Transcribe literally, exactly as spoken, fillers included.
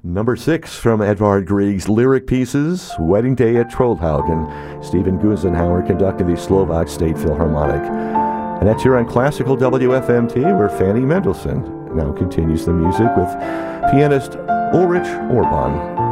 Number six from Edvard Grieg's lyric pieces, Wedding Day at Trollhaugen. Stephen Gusenhauer conducted the Slovak State Philharmonic. And that's here on Classical W F M T, where Fanny Mendelssohn now continues the music with pianist Ulrich Orban.